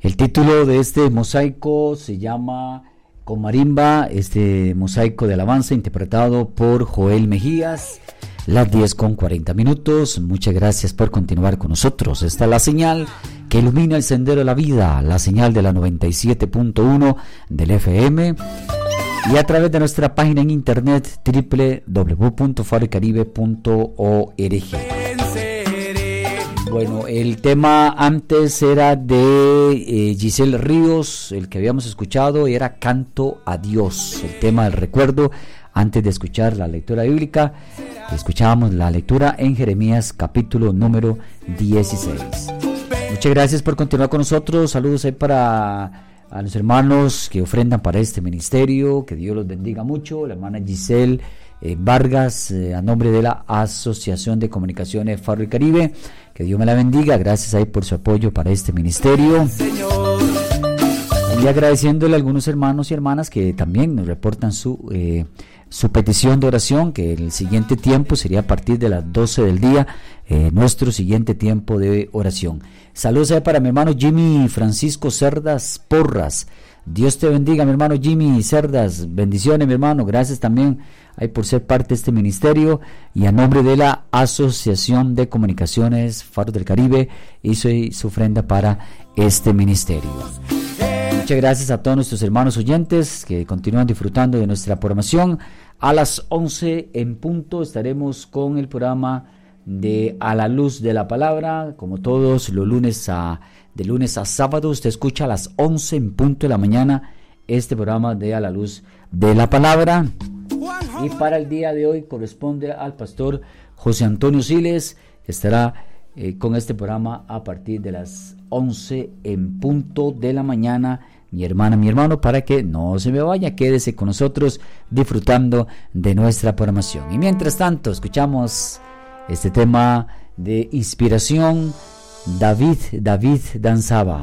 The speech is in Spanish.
El título de este mosaico se llama Con Marimba, este mosaico de alabanza interpretado por Joel Mejías. Las 10:40. Muchas gracias por continuar con nosotros. Esta es la señal que ilumina el sendero de la vida, la señal de la 97.1 del FM y a través de nuestra página en internet www.farocaribe.org. Bueno, el tema antes era de Giselle Ríos, el que habíamos escuchado era Canto a Dios, el tema del recuerdo. Antes de escuchar la lectura bíblica, escuchábamos la lectura en Jeremías capítulo número 16. Muchas gracias por continuar con nosotros. Saludos ahí para a los hermanos que ofrendan para este ministerio. Que Dios los bendiga mucho. La hermana Giselle Vargas, a nombre de la Asociación de Comunicaciones Faro y Caribe. Que Dios me la bendiga. Gracias ahí por su apoyo para este ministerio. Y agradeciéndole a algunos hermanos y hermanas que también nos reportan su petición de oración, que el siguiente tiempo sería a partir de las 12 del día, nuestro siguiente tiempo de oración. Saludos para mi hermano Jimmy Francisco Cerdas Porras. Dios te bendiga, mi hermano Jimmy Cerdas. Bendiciones, mi hermano. Gracias también por ser parte de este ministerio. Y a nombre de la Asociación de Comunicaciones Faros del Caribe, hizo su ofrenda para este ministerio. Muchas gracias a todos nuestros hermanos oyentes que continúan disfrutando de nuestra programación. A las 11 en punto estaremos con el programa de A la Luz de la Palabra. Como todos los lunes de lunes a sábado, usted escucha a las 11 en punto de la mañana este programa de A la Luz de la Palabra. Y para el día de hoy corresponde al pastor José Antonio Siles, que estará con este programa a partir de las 11 en punto de la mañana. Mi hermana, mi hermano, para que no se me vaya, quédese con nosotros disfrutando de nuestra programación. Y mientras tanto, escuchamos este tema de inspiración, David danzaba.